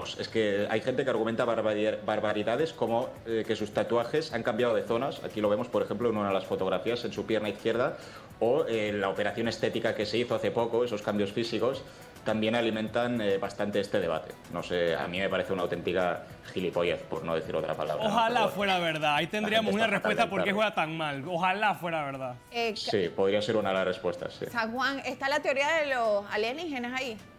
vamos, es que hay gente que argumenta barbaridades como que sus tatuajes han cambiado de zonas. Aquí lo vemos, por ejemplo, en una de las fotografías en su pierna izquierda, o la operación estética que se hizo hace poco, esos cambios físicos, también alimentan bastante este debate. No sé, a mí me parece una auténtica gilipollez, por no decir otra palabra. Ojalá ¿no? fuera verdad. Ahí tendríamos una respuesta por qué juega. juega tan mal. Ojalá fuera verdad. Sí, podría ser una de las respuestas. Sí. San Juan, ¿está la teoría de los alienígenas ahí?